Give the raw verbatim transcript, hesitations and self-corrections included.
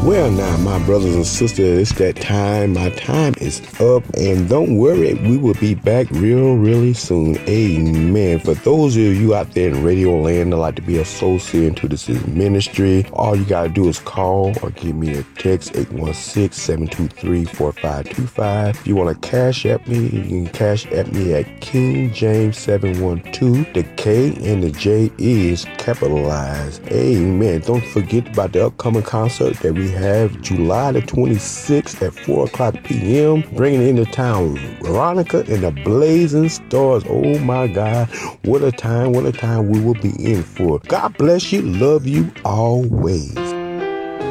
Well, now, my brothers and sisters, it's that time. My time is up, and don't worry, we will be back real, really soon. Amen. For those of you out there in radio land that like to be associated to this ministry, all you got to do is call or give me a text, eight one six, seven two three, four five two five. If you want to cash at me, you can cash at me at King James seven one two. The K and the J is capitalized. Amen. Don't forget about the upcoming concert that we have July the twenty-sixth at four o'clock p.m. Bringing into town Veronica and the Blazing Stars. Oh my God, what a time, what a time we will be in for. God bless you, love you always.